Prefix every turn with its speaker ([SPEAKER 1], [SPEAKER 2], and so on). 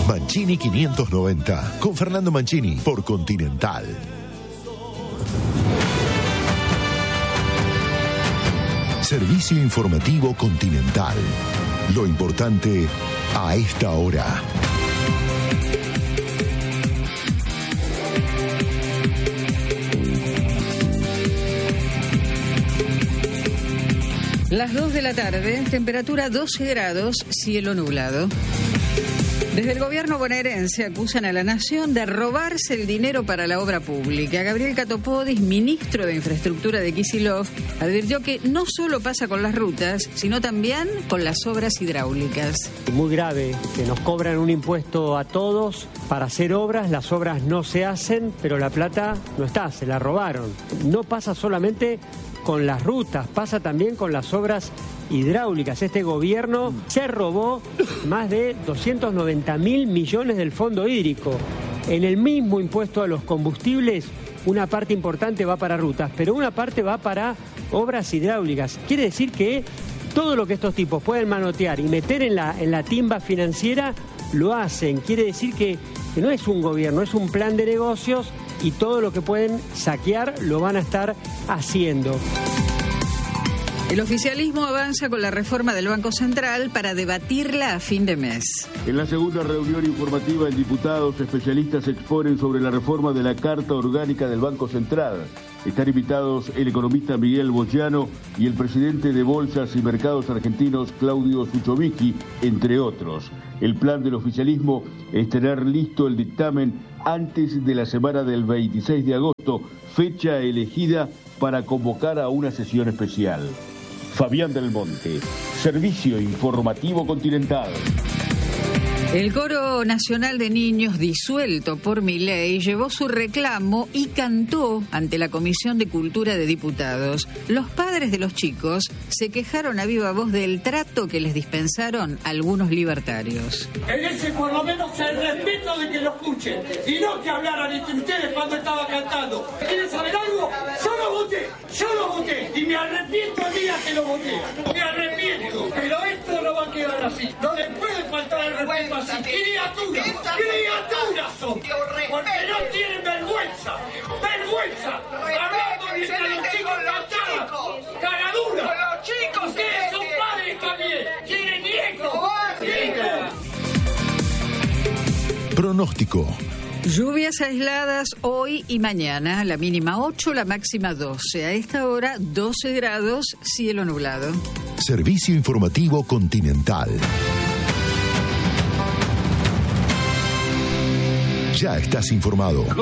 [SPEAKER 1] Mancini 590, con Fernando Mancini, por Continental. Servicio informativo Continental. Lo importante a esta hora.
[SPEAKER 2] Las 2 de la tarde, temperatura 12 grados, cielo nublado. Desde el gobierno bonaerense acusan a la nación de robarse el dinero para la obra pública. Gabriel Catopodis, ministro de Infraestructura de Kicillof, advirtió que no solo pasa con las rutas, sino también con las obras hidráulicas.
[SPEAKER 3] Muy grave que nos cobran un impuesto a todos para hacer obras, las obras no se hacen, pero la plata no está, se la robaron. No pasa solamente con las rutas, pasa también con las obras hidráulicas. Este gobierno se robó más de 290.000 millones del fondo hídrico. En el mismo impuesto a los combustibles, una parte importante va para rutas, pero una parte va para obras hidráulicas. Quiere decir que todo lo que estos tipos pueden manotear y meter en la timba financiera, lo hacen. Quiere decir que no es un gobierno, es un plan de negocios y todo lo que pueden saquear lo van a estar haciendo.
[SPEAKER 2] El oficialismo avanza con la reforma del Banco Central para debatirla a fin de mes.
[SPEAKER 4] En la segunda reunión informativa, en diputados, especialistas exponen sobre la reforma de la Carta Orgánica del Banco Central. Están invitados el economista Miguel Bogiano y el presidente de Bolsas y Mercados Argentinos, Claudio Suchovicki, entre otros. El plan del oficialismo es tener listo el dictamen antes de la semana del 26 de agosto, fecha elegida para convocar a una sesión especial. Fabián del Monte, Servicio Informativo Continental.
[SPEAKER 2] El Coro Nacional de Niños, disuelto por Milei, llevó su reclamo y cantó ante la Comisión de Cultura de Diputados. Los padres de los chicos se quejaron a viva voz del trato que les dispensaron algunos libertarios.
[SPEAKER 5] En ese, por lo menos, el respeto de que lo escuchen y no que hablaran entre ustedes cuando estaba cantando. ¿Quieren saber algo? Yo lo voté y me arrepiento el día que lo voté. Me arrepiento, pero esto no va a quedar así. No les puede faltar el respeto así. Criaturas son, porque no tienen vergüenza. Hablando mientras los chicos cantaban, caradura. Ustedes son padres también, tienen hijos.
[SPEAKER 1] Pronóstico.
[SPEAKER 2] Lluvias aisladas hoy y mañana, la mínima 8, la máxima 12. A esta hora 12 grados, cielo nublado.
[SPEAKER 1] Servicio informativo Continental. Ya estás informado.